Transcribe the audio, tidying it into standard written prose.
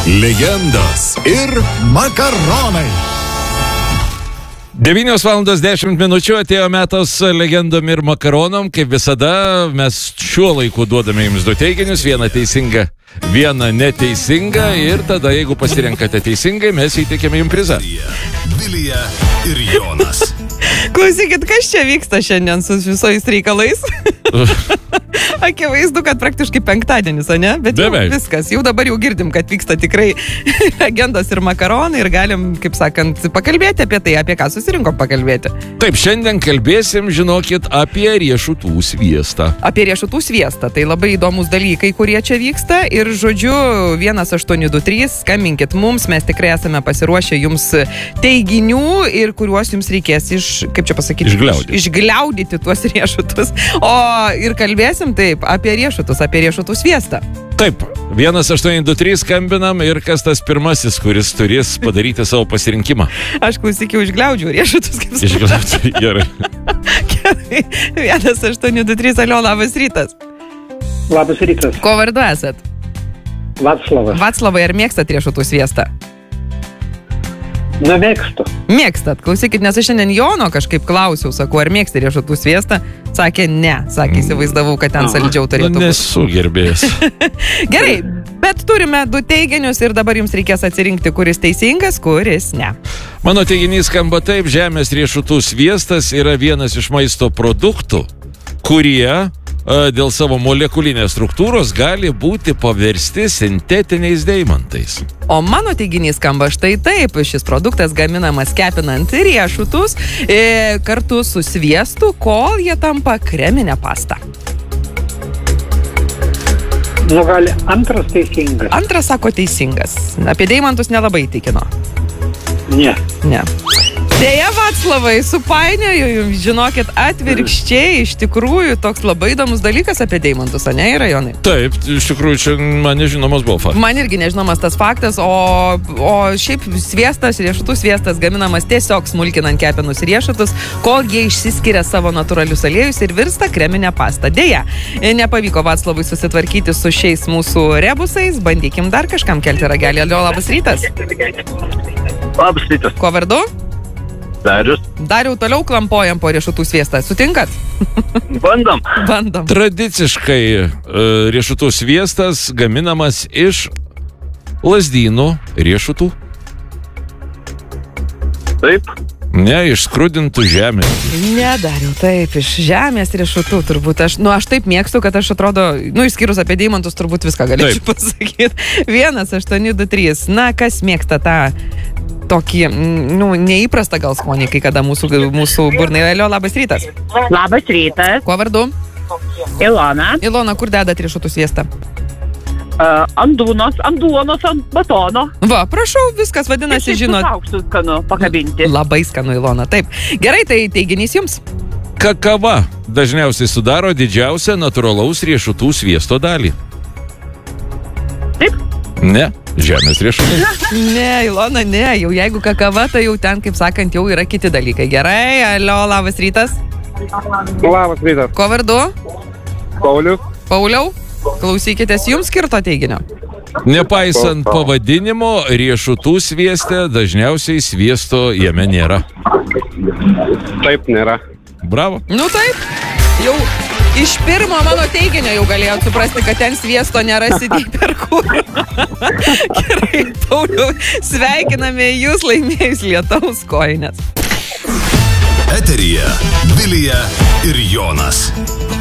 legendos ir makaronai. 9:10 atėjo metas legendom ir makaronam. Kaip visada, mes šiuo laiku duodame jums du teiginius, vieną teisingą, vieną neteisingą, ir tada, jeigu pasirenkate teisingai, mes įteikėme jums prizą. Vilija ir Jonas. Klausykit, kas čia vyksta šiandien su visais reikalais? Akivaizdu, kad praktiškai penktadienis, ne? Bet jau viskas, jau dabar jau girdim, kad vyksta tikrai legendos ir makaronai ir galim, kaip sakant, pakalbėti apie tai, apie ką susirinkom pakalbėti. Taip, šiandien kalbėsim, žinokit, apie riešutų sviestą. Apie riešutų sviestą, tai labai įdomus dalykai, kurie čia vyksta, ir žodžiu, 1823, skambinkit mums, mes tikrai esame pasiruošę jums teiginių, ir kuriuos jums reikės išgliaudyti tuos riešutus. O ir kalbėsim taip apie riešutų sviestą. Taip, 1823 skambinam, ir kas tas pirmasis, kuris turės padaryti savo pasirinkimą? Aš klausykiau, išgliaudžiu riešutus, kaip sakau. Išgliaudžiu, gerai. Gerai, 1823, alio, labas rytas. Labas rytas. Ko vardu esat? Vaclavas. Vaclavai, ar mėgstat riešutų sviestą? Na, mėgstu. Mėgstat, klausykit, nes aš šiandien Jono kažkaip klausiau, sakau, ar mėgsti riešutų sviestą? Sakė, ne. Sakė, įsivaizdavau, kad ten saldžiau turėtų būti. Nesu gerbėjas. Gerai, bet turime du teiginius ir dabar jums reikės atsirinkti, kuris teisingas, kuris ne. Mano teiginys skamba taip: žemės riešutų sviestas yra vienas iš maisto produktų, kurie dėl savo molekulinės struktūros gali būti paversti sintetiniais deimantais. O mano teiginys skamba štai taip: šis produktas gaminamas kepinant riešutus kartu su sviestu, kol jie tampa kreminę pastą. Nu, gali antras teisingas. Antras sako teisingas. Apie deimantus nelabai tikino. Ne. Ne. Deja, Vaclavai, supainioju jums, žinokit, atvirkščiai, iš tikrųjų, toks labai įdomus dalykas apie deimantus, ne, Rajonai? Taip, iš tikrųjų, čia man nežinomas buvo faktas. Man irgi nežinomas tas faktas, o šiaip sviestas, riešutų sviestas gaminamas tiesiog smulkinant kepinus riešutus, kol jie išsiskiria savo natūralius aliejus ir virsta kreminę pastą. Deja, nepavyko Vaclavui susitvarkyti su šiais mūsų rebusais, bandykim dar kažkam kelti ragelį. Alio, labas rytas. Labas rytas. Ko vardu? Darius. Dariau, toliau klampojam po riešutų sviestą. Sutinkat? Bandom. Tradiciškai riešutų sviestas gaminamas iš lazdynų riešutų. Taip. Ne, iš skrudintų žemės. Ne, Dariau, taip, iš žemės riešutų turbūt. Aš taip mėgstu, kad aš atrodo, išskyrus apie deimantus, turbūt viską galėčiau pasakyti. 1823. Na, kas mėgsta tą tokį, neįprastą gal skonį, kai kada mūsų burnai. Alio, labas rytas. Labas rytas. Kuo vardu? Ilona. Ilona, kur dedat riešutų sviestą? Ant duonos, ant batono. Va, prašau, viskas vadinasi, žinot. Aukštų skanu pakabinti. Labai skanu, Ilona, taip. Gerai, tai teiginys jums. Kakava dažniausiai sudaro didžiausią natūralaus riešutų sviesto dalį. Taip. Ne, žemės riešutai. Ne, Ilona, ne, jau jeigu kakava, tai jau ten, kaip sakant, jau yra kiti dalykai. Gerai, alio, labas rytas. Labas rytas. Ko vardu? Paulius. Pauliau, klausykitės jums skirto teiginio. Nepaisant pavadinimo, riešutų svieste dažniausiai sviesto jame nėra. Taip, nėra. Bravo. Nu taip, jau iš pirmo mano teiginio jau galėjot suprasti, kad ten sviesto nerasite per kur. Gerai, Pauliau, sveikiname jūs laimėjus lietaus kojines. Eteryje Vilija ir Jonas.